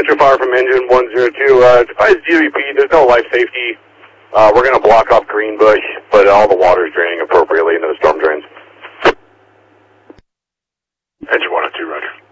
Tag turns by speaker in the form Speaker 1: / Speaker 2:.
Speaker 1: Central Fire from Engine 102. Advise DWP, there's no life safety. We're going to block off Greenbush, but all the water's draining appropriately into the storm drains.
Speaker 2: Engine 102, roger.